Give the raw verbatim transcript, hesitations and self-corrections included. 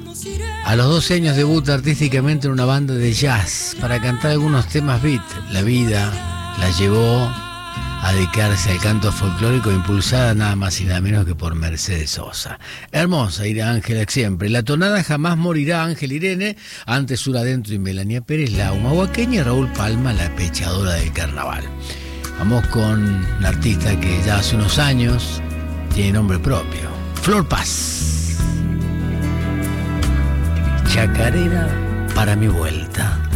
A los doce años debuta artísticamente en una banda de jazz para cantar algunos temas beat. La vida la llevó a dedicarse al canto folclórico, impulsada nada más y nada menos que por Mercedes Sosa. Hermosa irá Ángela siempre. La tonada jamás morirá, Ángel Irene, antes Sur Adentro y Melania Pérez, la humahuaqueña, y Raúl Palma, la pechadora del carnaval. Vamos con una artista que ya hace unos años tiene nombre propio, Flor Paz. Chacarera para mi vuelta.